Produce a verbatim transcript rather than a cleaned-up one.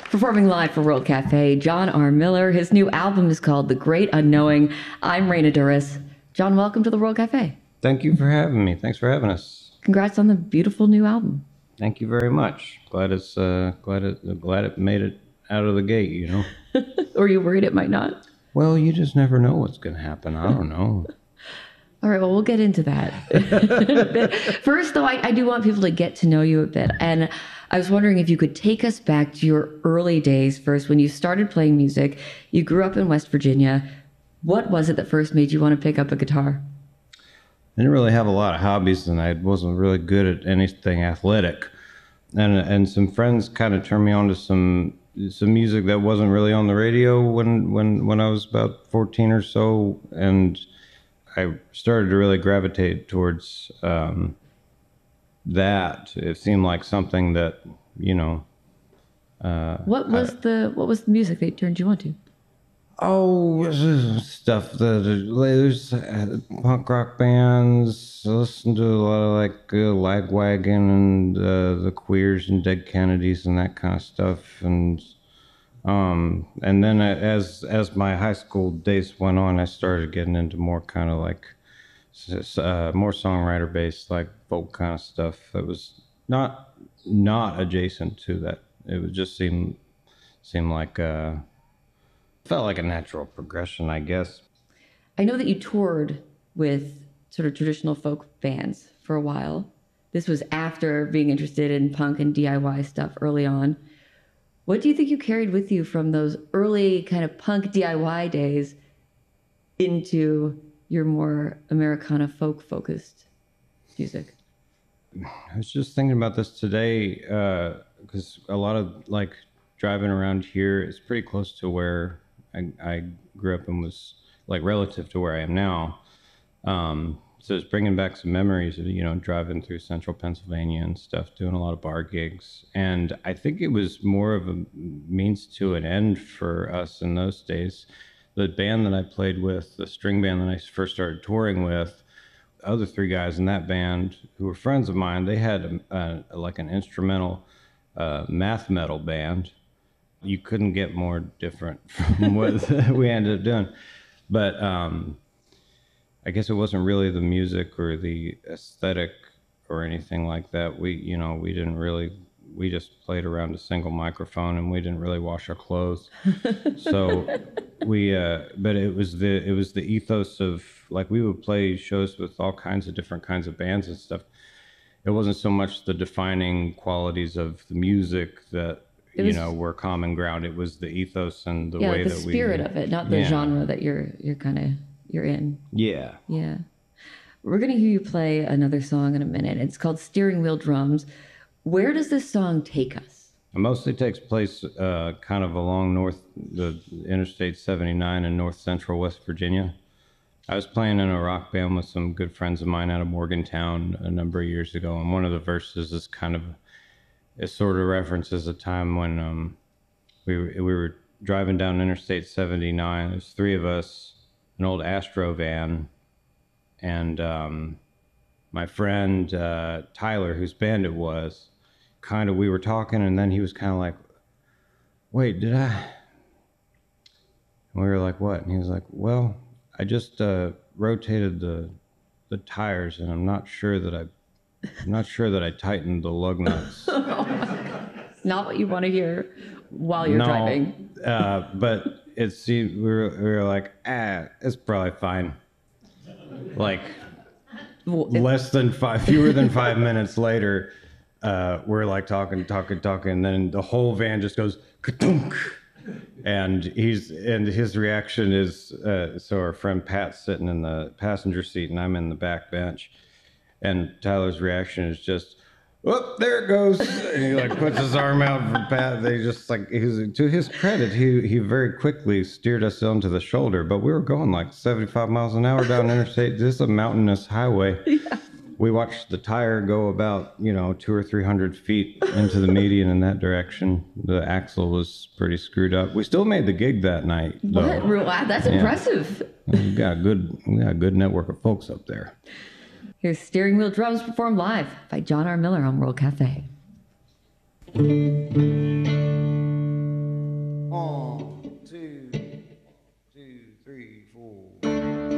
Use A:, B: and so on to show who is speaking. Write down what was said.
A: Performing live for World Cafe, John R. Miller. His new album is called The Great Unknowing. I'm Raina Duras. John, welcome to the World Cafe.
B: Thank you for having me. Thanks for having us.
A: Congrats on the beautiful new album.
B: Thank you very much. Glad it's uh, glad it glad it made it out of the gate. You know.
A: Or you worried it might not?
B: Well, you just never know what's going to happen. I don't know.
A: All right, well, we'll get into that. First, though, I, I do want people to get to know you a bit. And I was wondering if you could take us back to your early days first, when you started playing music. You grew up in West Virginia. What was it that first made you want to pick up a guitar?
B: I didn't really have a lot of hobbies, and I wasn't really good at anything athletic. And and some friends kind of turned me on to some some music that wasn't really on the radio when, when, when I was about fourteen or so. And I started to really gravitate towards um, that. It seemed like something that, you know. Uh,
A: what was
B: I,
A: the what was the music that turned you on to?
B: Oh, stuff that there's uh, punk rock bands. I listened to a lot of like uh, Lagwagon and uh, the Queers and Dead Kennedys and that kind of stuff. And um, and then as as my high school days went on, I started getting into more kind of like uh, more songwriter based, like folk kind of stuff. That was not not adjacent to that. It would just seem seem like. Uh, Felt like a natural progression, I guess.
A: I know that you toured with sort of traditional folk bands for a while. This was after being interested in punk and D I Y stuff early on. What do you think you carried with you from those early kind of punk D I Y days into your more Americana folk focused music?
B: I was just thinking about this today, because uh, a lot of like driving around here is pretty close to where I, I grew up and was like relative to where I am now. Um, so it's bringing back some memories of, you know, driving through central Pennsylvania and stuff, doing a lot of bar gigs. And I think it was more of a means to an end for us in those days. The band that I played with, the string band that I first started touring with, the other three guys in that band who were friends of mine, they had a, a, like an instrumental uh, math metal band. You couldn't get more different from what we ended up doing. But um, I guess it wasn't really the music or the aesthetic or anything like that. We, you know, we didn't really, we just played around a single microphone and we didn't really wash our clothes. So we, uh, but it was the, it was the ethos of, like, we would play shows with all kinds of different kinds of bands and stuff. It wasn't so much the defining qualities of the music that, It was, you know, we're common ground. It was the ethos and the
A: yeah,
B: way
A: the
B: that we...
A: Yeah, the spirit of it, not the yeah. genre that you're you're kind of, you're in.
B: Yeah.
A: Yeah. We're going to hear you play another song in a minute. It's called Steering Wheel Drums. Where does this song take us?
B: It mostly takes place uh, kind of along north, the Interstate seventy-nine in north central West Virginia. I was playing in a rock band with some good friends of mine out of Morgantown a number of years ago, and one of the verses is kind of... It sort of references a time when um, we were, we were driving down Interstate seventy-nine. There's three of us, an old Astro van, and um, my friend uh, Tyler, whose band it was, kind of, we were talking, and then he was kind of like, wait, did I? And we were like, what? And he was like, well, I just uh, rotated the the tires, and I'm not sure that I I'm not sure that I tightened the lug nuts.
A: Oh my God. Not what you want to hear while you're
B: no,
A: driving.
B: uh, but it's we were, we were like, ah, it's probably fine. Like well, it, less than five, fewer than five minutes later, uh, we're like talking, talking, talking, and then the whole van just goes ka-dunk. And he's and his reaction is uh, so our friend Pat's sitting in the passenger seat and I'm in the back bench. And Tyler's reaction is just, oh, there it goes. And he like puts his arm out for Pat. They just like, he's, to his credit, he he very quickly steered us onto the shoulder. But we were going like seventy-five miles an hour down interstate. This is a mountainous highway. Yeah. We watched the tire go about, you know, two or three hundred feet into the median in that direction. The axle was pretty screwed up. We still made the gig that night, though.
A: What? Wow, that's yeah. impressive.
B: We got a good, we got a good network of folks up there.
A: Here's Steering Wheel Drums performed live by John R. Miller on World Cafe.
C: two, two, three, four.